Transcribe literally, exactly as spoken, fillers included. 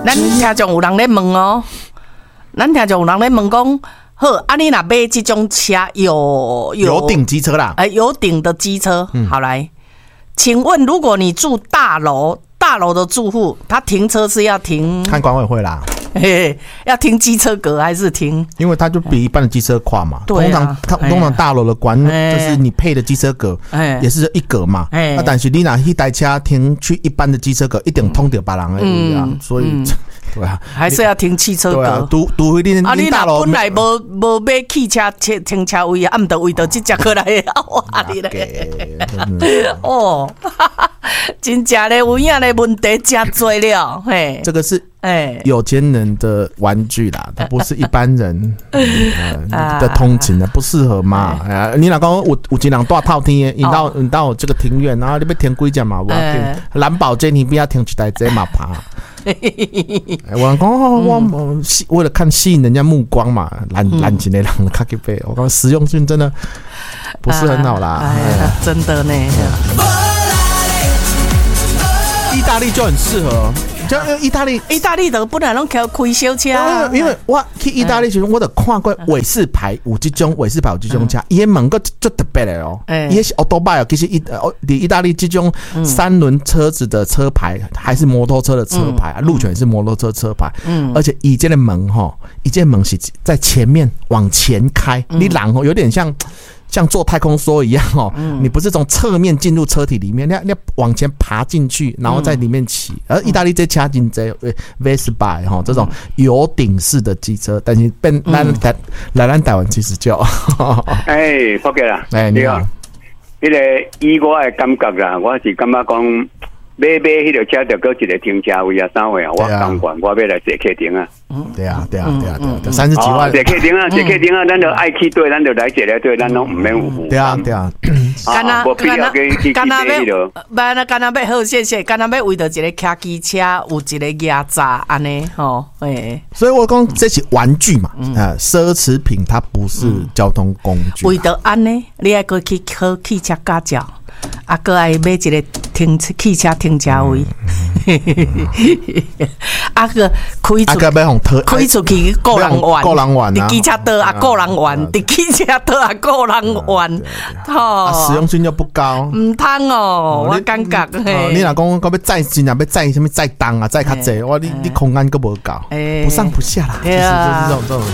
咱听众有人咧问哦，咱听众有人咧问讲，好，啊你若买这种车有有有顶机车啦， 哎、呃，有顶的机车，嗯、好来，请问如果你住大楼，大楼的住户，他停车是要停看管委会啦。 嘿嘿，要停机车格还是停？ 因为它就比一般的机车快嘛。 对啊、 通常它通常大楼的管、哎、就是你配的机车格，哎、也是一格嘛。哎、啊，但是你拿一台车停去一般的机车格，一定通到别人的位啊，嗯、所以。嗯对啊， 还是要停汽车格。对啊，除除非你啊，你大楼本来无无买汽车停停车位啊，啊，唔得为到这只过来哇你咧！哦，真正咧有影咧问题真多了，嘿， 这个是哎有钱人的玩具啦，它不是一般人、嗯呃、的通勤的，不适合嘛。哎、你若讲有有一人住透天的，你到你到这个庭院，然后你要停几只嘛？我蓝宝坚尼不要停一台这嘛爬。我讲、哦、我为了看吸引人家目光嘛，懒懒钱的人卡给背。我讲实用性真的不是很好啦， 哎哎、真的呢。 意大利就很适合。就意大利， 意大利的本来拢开开小车、啊， 因为我去意大利时，我就看过伟士牌有这种伟士牌有这种车，伊个门个就特别的哦，伊是 autobike， 其实意哦，意大利这种三轮车子的车牌还是摩托车的车牌，嗯、路权是摩托车车牌，嗯，而且以这个门哈，以这个门是在前面往前开，嗯、你然后有点像。像坐太空梭一样哦，嗯、你不是从侧面进入车体里面，你要你要往前爬进去，然后在里面骑。嗯、而意大利这车真多 Vespa 哈，这种有顶式的机车，但是变咱台来咱台湾其实就， 哎，福哥啦， 哎你好， 那个以我的感觉啦，我是感觉讲买买迄条车就搁一个停车位啊，三位啊，我当管我要来坐客厅啊。 嗯，对啊，对啊，对啊，对啊，三十几万， 坐客厅啊，坐客厅啊，咱就爱去对，咱就来坐来对，咱拢唔免有。 对啊，对啊， 干那干那干那要，干那干那要好，谢谢，干那要为着一个骑机车，有一个压榨安尼吼，诶。 所以我讲这是玩具嘛，啊，奢侈品它不是交通工具。 为着安尼，你爱过去考汽车驾照。啊，搁爱买一个停汽车停车位，啊个开出开出去个人玩， 个人玩啊， 伫机车道啊个人玩，伫汽车道啊个人玩， 吼，实用性就不高， 唔通哦，我感觉嘿， 你若讲讲要载真啊，要载什么载重啊，载较济，哇，你你空间搁无够，不上不下啦，其实就是这种这种。